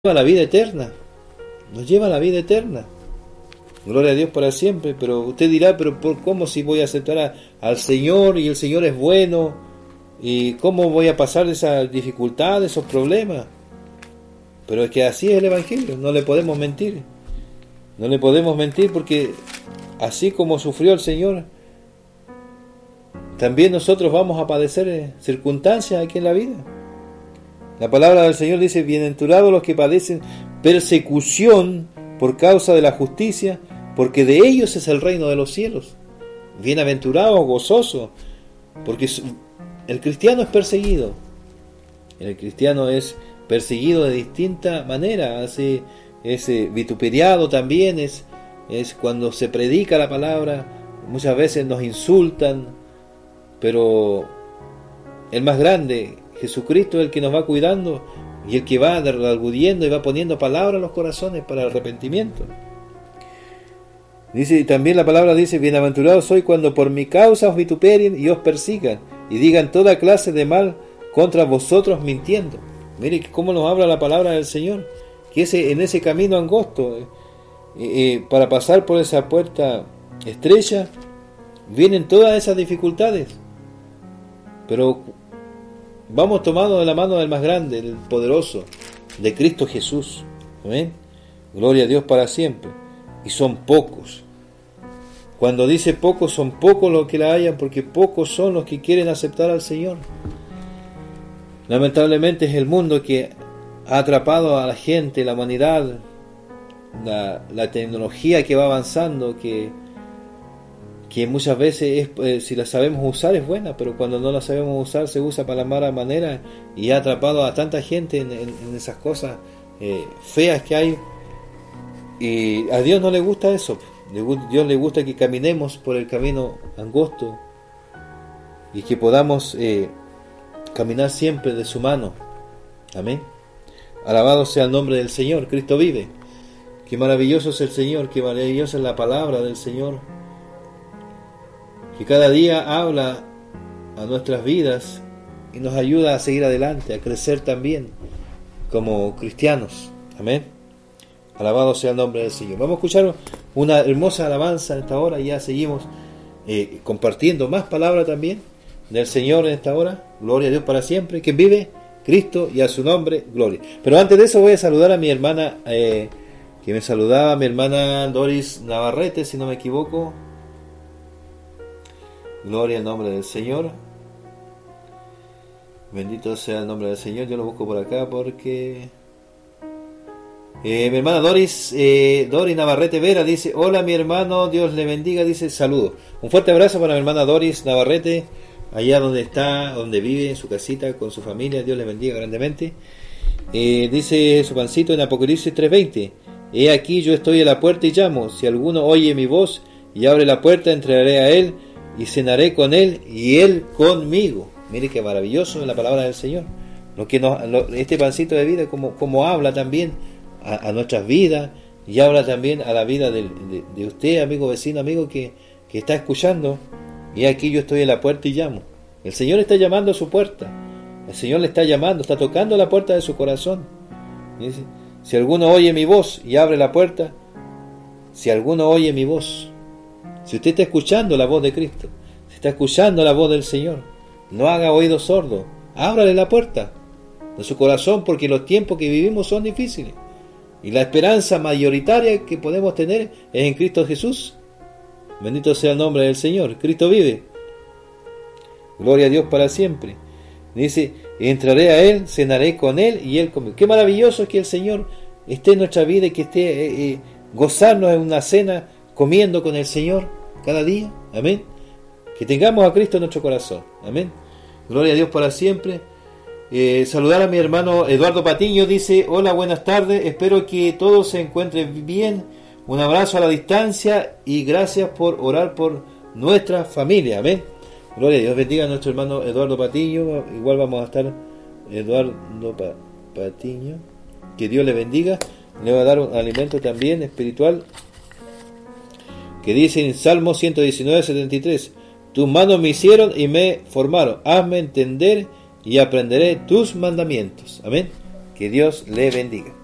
a la vida eterna, nos lleva a la vida eterna. Gloria a Dios para siempre. Pero usted dirá, pero ¿cómo si voy a aceptar al Señor y el Señor es bueno? ¿Y cómo voy a pasar esas dificultades, esos problemas? Pero es que así es el Evangelio, no le podemos mentir. No le podemos mentir porque así como sufrió el Señor, también nosotros vamos a padecer circunstancias aquí en la vida. La palabra del Señor dice: bienaventurados los que padecen persecución por causa de la justicia, porque de ellos es el reino de los cielos. Bienaventurados, gozosos, porque el cristiano es perseguido. El cristiano es perseguido de distinta manera. Es vituperiado también, es cuando se predica la palabra. Muchas veces nos insultan, pero el más grande, Jesucristo, es el que nos va cuidando y el que va redarguyendo y va poniendo palabras en los corazones para el arrepentimiento. Dice, también la palabra dice: bienaventurados sois cuando por mi causa os vituperien y os persigan y digan toda clase de mal contra vosotros mintiendo. Mire cómo nos habla la palabra del Señor, que en ese camino angosto, para pasar por esa puerta estrecha, vienen todas esas dificultades, pero vamos tomados de la mano del más grande, del poderoso, de Cristo Jesús. ¿Amén? Gloria a Dios para siempre. Y son pocos. Cuando dice pocos, son pocos los que la hallan, porque pocos son los que quieren aceptar al Señor. Lamentablemente es el mundo que ha atrapado a la gente, la humanidad, la tecnología que va avanzando, que muchas veces si la sabemos usar es buena, pero cuando no la sabemos usar se usa para la mala manera y ha atrapado a tanta gente en esas cosas feas que hay. Y a Dios no le gusta eso. Dios le gusta que caminemos por el camino angosto y que podamos caminar siempre de su mano. Amén. Alabado sea el nombre del Señor. Cristo vive. Qué maravilloso es el Señor, qué maravillosa es la palabra del Señor, que cada día habla a nuestras vidas y nos ayuda a seguir adelante, a crecer también como cristianos. Amén. Alabado sea el nombre del Señor. Vamos a escuchar una hermosa alabanza en esta hora y ya seguimos compartiendo más palabra también del Señor en esta hora. Gloria a Dios para siempre. ¿Quién vive? Cristo, y a su nombre, gloria. Pero antes de eso voy a saludar a mi hermana, que me saludaba, mi hermana Doris Navarrete, si no me equivoco. Gloria al nombre del Señor. Bendito sea el nombre del Señor. Yo lo busco por acá porque mi hermana Doris Navarrete Vera dice: hola mi hermano, Dios le bendiga, dice saludos. Un fuerte abrazo para mi hermana Doris Navarrete, allá donde está, donde vive, en su casita, con su familia. Dios le bendiga grandemente. Dice su pancito en Apocalipsis 3:20: he aquí yo estoy a la puerta y llamo. Si alguno oye mi voz y abre la puerta, entraré a él y cenaré con él y él conmigo. Mire qué maravilloso es la palabra del Señor. Este pancito de vida, como habla también a nuestras vidas, y habla también a la vida de usted, amigo, vecino, amigo que está escuchando. Y aquí yo estoy en la puerta y llamo. El Señor está llamando a su puerta. El Señor le está llamando, está tocando la puerta de su corazón. Dice: si alguno oye mi voz y abre la puerta, si alguno oye mi voz. Si usted está escuchando la voz de Cristo, si está escuchando la voz del Señor, no haga oído sordo, ábrale la puerta de su corazón, porque los tiempos que vivimos son difíciles y la esperanza mayoritaria que podemos tener es en Cristo Jesús. Bendito sea el nombre del Señor. Cristo vive. Gloria a Dios para siempre. Dice: entraré a Él, cenaré con Él y Él conmigo. Qué maravilloso es que el Señor esté en nuestra vida y que esté gozarnos en una cena, comiendo con el Señor cada día. Amén. Que tengamos a Cristo en nuestro corazón. Amén. Gloria a Dios para siempre. Saludar a mi hermano Eduardo Patiño. Dice: hola, buenas tardes. Espero que todos se encuentren bien. Un abrazo a la distancia y gracias por orar por nuestra familia. Amén. Gloria a Dios. Bendiga a nuestro hermano Eduardo Patiño. Igual vamos a estar Eduardo Patiño. Que Dios le bendiga. Le va a dar un alimento también espiritual, que dice en Salmo 119:73: tus manos me hicieron y me formaron, hazme entender y aprenderé tus mandamientos. Amén. Que Dios le bendiga.